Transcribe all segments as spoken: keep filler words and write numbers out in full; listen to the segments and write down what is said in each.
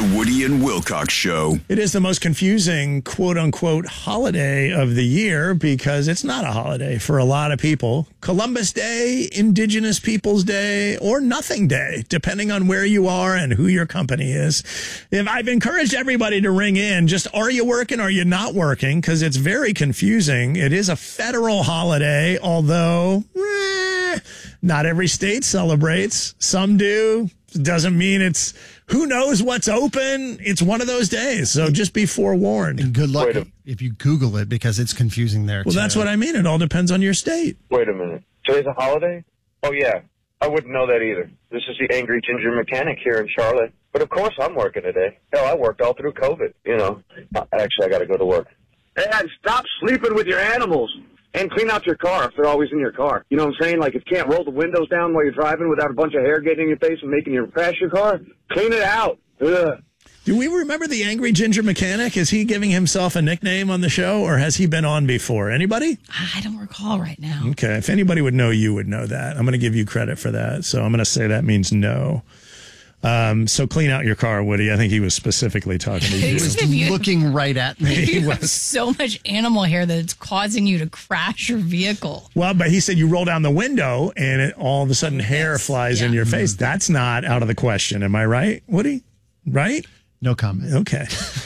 The Woody and Wilcox Show. It is the most confusing quote-unquote holiday of the year because it's not a holiday for a lot of people. Columbus Day, Indigenous Peoples Day, or Nothing Day, depending on where you are and who your company is. If I've encouraged everybody to ring in, just are you working, are you not working? Because it's very confusing. It is a federal holiday, although eh, not every state celebrates. Some do. Doesn't mean it's who knows what's open. It's one of those days. So just be forewarned. And good luck if you Google it because it's confusing there. Well, too. That's what I mean. It all depends on your state. Wait a minute. Today's a holiday? Oh, yeah. I wouldn't know that either. This is the Angry Ginger Mechanic here in Charlotte. But of course I'm working today. Hell, I worked all through COVID. You know, actually, I got to go to work. Hey, and stop sleeping with your animals. And clean out your car if they're always in your car. You know what I'm saying? Like, if you can't roll the windows down while you're driving without a bunch of hair getting in your face and making you crash your car, clean it out. Ugh. Do we remember the Angry Ginger Mechanic? Is he giving himself a nickname on the show, or has he been on before? Anybody? I don't recall right now. Okay. If anybody would know, you would know that. I'm going to give you credit for that. So I'm going to say that means no. Um, so clean out your car, Woody. I think he was specifically talking to you. He was looking right at me. He was so much animal hair that it's causing you to crash your vehicle. Well, but he said you roll down the window and it, all of a sudden hair flies yeah. in your face. That's not out of the question. Am I right, Woody? Right? No comment. Okay.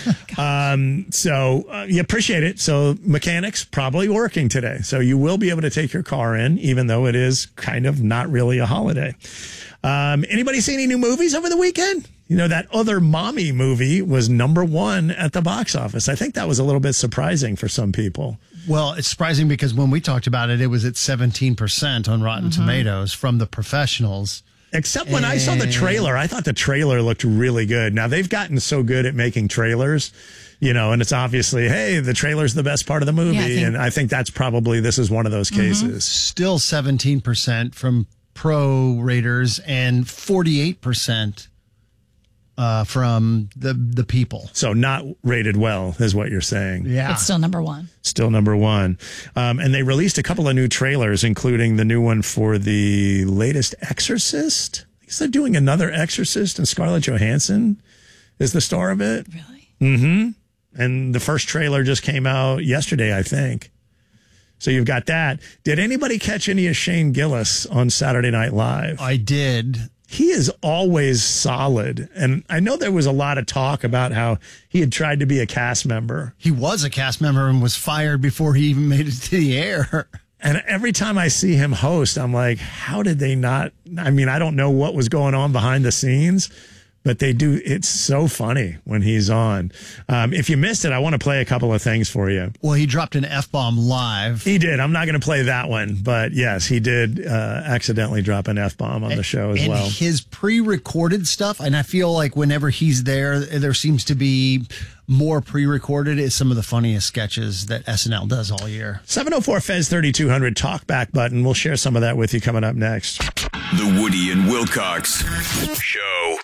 um, so uh, you appreciate it. So mechanics probably working today. So you will be able to take your car in, even though it is kind of not really a holiday. Um, anybody see any new movies over the weekend? You know, that Other Mommy movie was number one at the box office. I think that was a little bit surprising for some people. Well, it's surprising because when we talked about it, it was at seventeen percent on Rotten mm-hmm. Tomatoes from the professionals. Except when and... I saw the trailer, I thought the trailer looked really good. Now, they've gotten so good at making trailers, you know, and it's obviously, hey, the trailer's the best part of the movie. Yeah, I think... And I think that's probably, this is one of those cases. Mm-hmm. Still seventeen percent from pro raters and forty-eight percent uh, from the the people. So not rated well is what you're saying. Yeah. It's still number one. Still number one. Um, and they released a couple of new trailers, including the new one for the latest Exorcist. I guess they're doing another Exorcist, and Scarlett Johansson is the star of it. Really? Mm-hmm. And the first trailer just came out yesterday, I think. So you've got that. Did anybody catch any of Shane Gillis on Saturday Night Live? I did. He is always solid. And I know there was a lot of talk about how he had tried to be a cast member. He was a cast member and was fired before he even made it to the air. And every time I see him host, I'm like, how did they not? I mean, I don't know what was going on behind the scenes, but they do. It's so funny when he's on. Um, if you missed it, I want to play a couple of things for you. Well, he dropped an F-bomb live. He did. I'm not going to play that one, but yes, he did uh, accidentally drop an F-bomb on the show as and well. And his pre-recorded stuff, and I feel like whenever he's there, there seems to be more pre-recorded, is some of the funniest sketches that S N L does all year. seven oh four F E Z thirty-two hundred talkback button. We'll share some of that with you coming up next. The Woody and Wilcox Show.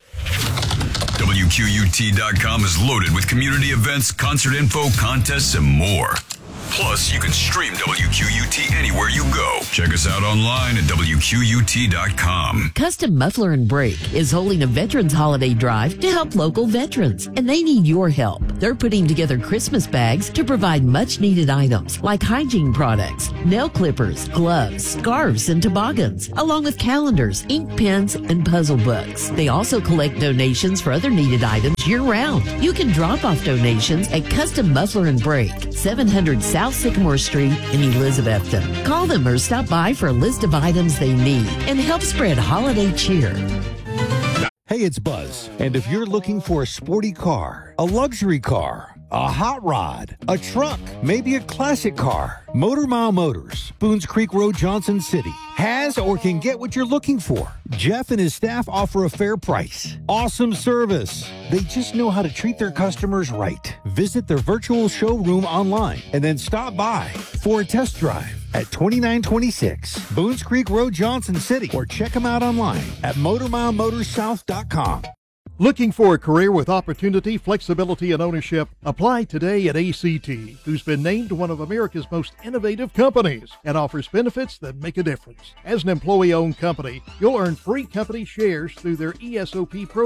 W Q U T dot com is loaded with community events, concert info, contests, and more. Plus, you can stream W Q U T anywhere you go. Check us out online at W Q U T dot com. Custom Muffler and Brake is holding a Veterans Holiday Drive to help local veterans, and they need your help. They're putting together Christmas bags to provide much-needed items like hygiene products, nail clippers, gloves, scarves, and toboggans, along with calendars, ink pens, and puzzle books. They also collect donations for other needed items year-round. You can drop off donations at Custom Muffler and Brake, seven hundred South Sycamore Street in Elizabethton. Call them or stop by for a list of items they need and help spread holiday cheer. Hey, it's Buzz, and if you're looking for a sporty car, a luxury car, a hot rod, a truck, maybe a classic car, Motor Mile Motors, Boones Creek Road, Johnson City, has or can get what you're looking for. Jeff and his staff offer a fair price. Awesome service. They just know how to treat their customers right. Visit their virtual showroom online and then stop by for a test drive at twenty-nine twenty-six Boones Creek Road, Johnson City, or check them out online at motor mile motors south dot com. Looking for a career with opportunity, flexibility, and ownership? Apply today at A C T, who's been named one of America's most innovative companies and offers benefits that make a difference. As an employee-owned company, you'll earn free company shares through their E S O P program.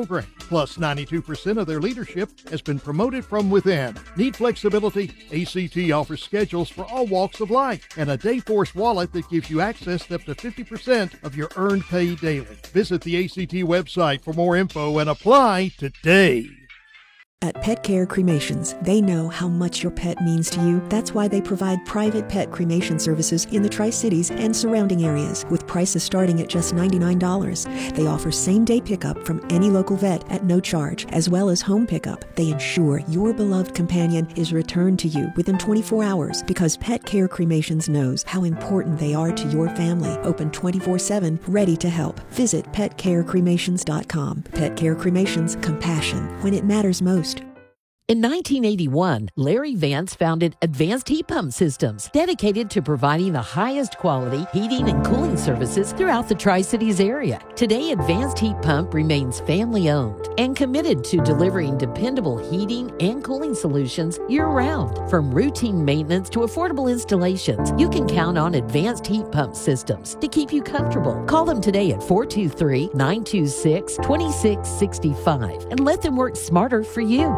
Plus, ninety-two percent of their leadership has been promoted from within. Need flexibility? A C T offers schedules for all walks of life and a Dayforce wallet that gives you access to up to fifty percent of your earned pay daily. Visit the A C T website for more info and apply today. At Pet Care Cremations, they know how much your pet means to you. That's why they provide private pet cremation services in the Tri-Cities and surrounding areas, with prices starting at just ninety-nine dollars. They offer same-day pickup from any local vet at no charge, as well as home pickup. They ensure your beloved companion is returned to you within twenty-four hours, because Pet Care Cremations knows how important they are to your family. Open twenty-four seven, ready to help. Visit pet care cremations dot com. Pet Care Cremations, compassion when it matters most. In nineteen eighty-one, Larry Vance founded Advanced Heat Pump Systems, dedicated to providing the highest quality heating and cooling services throughout the Tri-Cities area. Today, Advanced Heat Pump remains family-owned and committed to delivering dependable heating and cooling solutions year-round. From routine maintenance to affordable installations, you can count on Advanced Heat Pump Systems to keep you comfortable. Call them today at four two three, nine two six, two six six five and let them work smarter for you.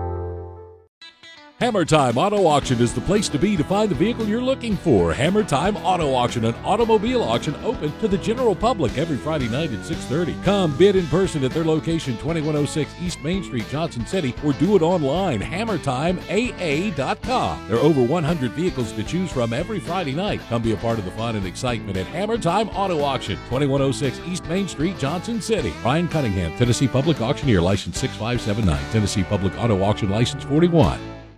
Hammer Time Auto Auction is the place to be to find the vehicle you're looking for. Hammer Time Auto Auction, an automobile auction open to the general public every Friday night at six thirty. Come bid in person at their location, twenty-one oh six East Main Street, Johnson City, or do it online, hammer time a a dot com. There are over one hundred vehicles to choose from every Friday night. Come be a part of the fun and excitement at Hammer Time Auto Auction, twenty-one oh six East Main Street, Johnson City. Ryan Cunningham, Tennessee Public Auctioneer, license six five seven nine, Tennessee Public Auto Auction, license forty-one.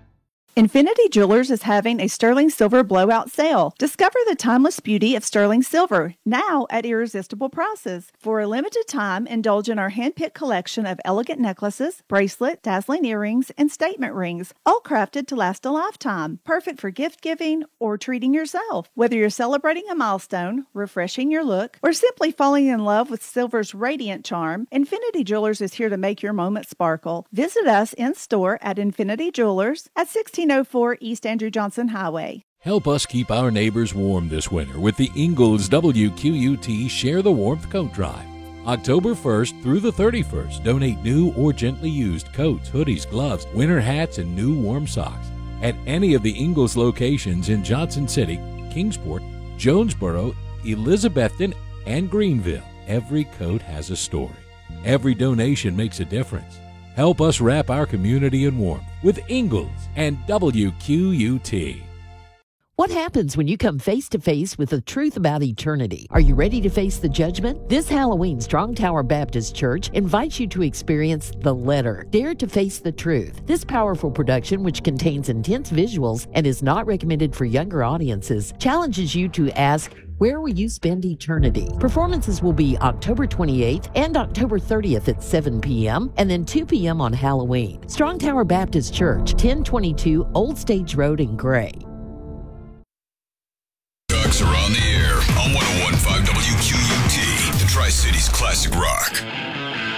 Infinity Jewelers is having a sterling silver blowout sale. Discover the timeless beauty of sterling silver, now at irresistible prices. For a limited time, indulge in our hand-picked collection of elegant necklaces, bracelet, dazzling earrings, and statement rings, all crafted to last a lifetime. Perfect for gift-giving or treating yourself. Whether you're celebrating a milestone, refreshing your look, or simply falling in love with silver's radiant charm, Infinity Jewelers is here to make your moment sparkle. Visit us in-store at Infinity Jewelers at sixteen oh four East Andrew Johnson Highway. Help us keep our neighbors warm this winter with the Ingalls W Q U T Share the Warmth Coat Drive. October first through the thirty-first, donate new or gently used coats, hoodies, gloves, winter hats, and new warm socks at any of the Ingalls locations in Johnson City, Kingsport, Jonesboro, Elizabethton, and Greenville. Every coat has a story. Every donation makes a difference. Help us wrap our community in warmth with Ingalls and W Q U T. What happens when you come face to face with the truth about eternity? Are you ready to face the judgment? This Halloween, Strong Tower Baptist Church invites you to experience The Letter, Dare to Face the Truth. This powerful production, which contains intense visuals and is not recommended for younger audiences, challenges you to ask, where will you spend eternity? Performances will be October twenty-eighth and October thirtieth at seven p.m. and then two p.m. on Halloween. Strong Tower Baptist Church, ten twenty-two Old Stage Road in Gray. Ducks are on the air on one oh one point five W Q U T, the Tri-Cities Classic Rock.